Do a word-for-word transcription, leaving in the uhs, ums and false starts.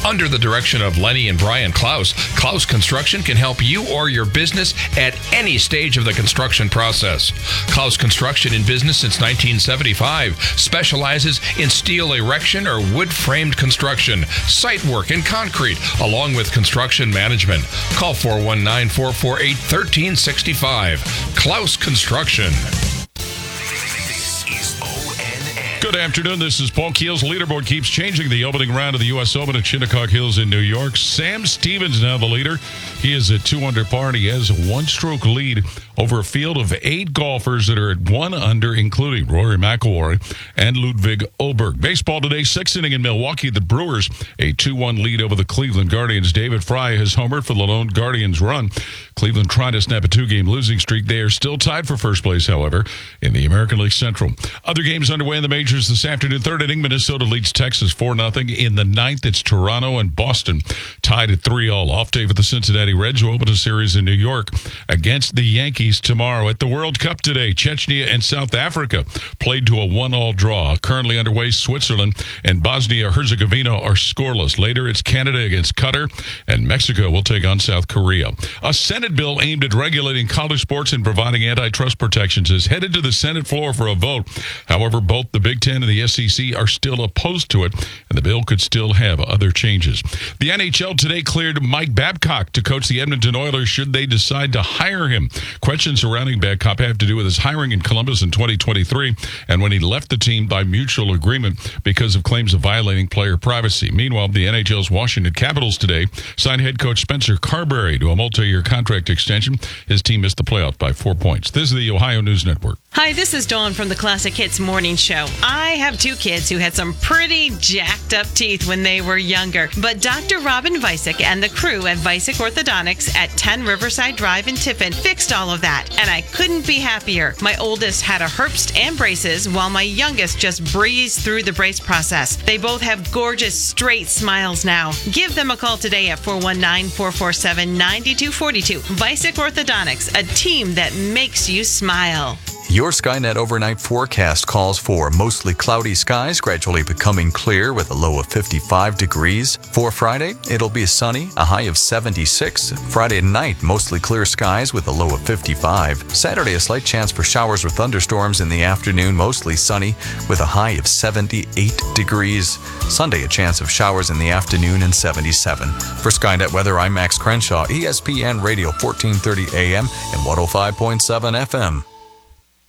Under the direction of Lenny and Brian Klaus, Klaus Construction can help you or your business at any stage of the construction process. Klaus Construction, in business since nineteen seventy-five, specializes in steel erection or wood-framed construction, site work, and concrete, along with construction management. Call four one nine, four four eight, one three six five. Klaus Construction. Good afternoon. This is Paul Keels. Leaderboard keeps changing. The opening round of the U S Open at Shinnecock Hills in New York. Sam Stevens now the leader. He is at two under par, and he has a one-stroke lead over a field of eight golfers that are at one under, including Rory McIlroy and Ludwig Åberg. Baseball today, sixth inning in Milwaukee. The Brewers a two one lead over the Cleveland Guardians. David Fry has homered for the lone Guardians run. Cleveland trying to snap a two-game losing streak. They are still tied for first place, however, in the American League Central. Other games underway in the majors this afternoon. Third inning, Minnesota leads Texas four nothing. In the ninth, it's Toronto and Boston tied at three all. Off day for the Cincinnati Reds, who open a series in New York against the Yankees tomorrow. At the World Cup today, Chechnya and South Africa played to a one all draw. Currently underway, Switzerland and Bosnia-Herzegovina are scoreless. Later, it's Canada against Qatar, and Mexico will take on South Korea. A Senate bill aimed at regulating college sports and providing antitrust protections is headed to the Senate floor for a vote. However, both the Big Ten and the S E C are still opposed to it, and the bill could still have other changes. The N H L today cleared Mike Babcock to coach the Edmonton Oilers should they decide to hire him. Questions surrounding Babcock have to do with his hiring in Columbus in twenty twenty-three and when he left the team by mutual agreement because of claims of violating player privacy. Meanwhile, the N H L's Washington Capitals today signed head coach Spencer Carberry to a multi-year contract extension. His team missed the playoffs by four points. This is the Ohio News Network. Hi, this is Dawn from the Classic Hits Morning Show. I have two kids who had some pretty jacked up teeth when they were younger, but Doctor Robin Visick and the crew at Visick Orthodontics at ten Riverside Drive in Tiffin fixed all of that, and I couldn't be happier. My oldest had a Herbst and braces, while my youngest just breezed through the brace process. They both have gorgeous, straight smiles now. Give them a call today at four one nine, four four seven, nine two four two. Visick Orthodontics, a team that makes you smile. Your Skynet overnight forecast calls for mostly cloudy skies, gradually becoming clear with a low of fifty-five degrees. For Friday, it'll be sunny, a high of seventy-six. Friday night, mostly clear skies with a low of fifty-five. Saturday, a slight chance for showers or thunderstorms in the afternoon, mostly sunny with a high of seventy-eight degrees. Sunday, a chance of showers in the afternoon and seventy-seven. For Skynet weather, I'm Max Crenshaw, E S P N Radio fourteen thirty A M and one oh five point seven F M.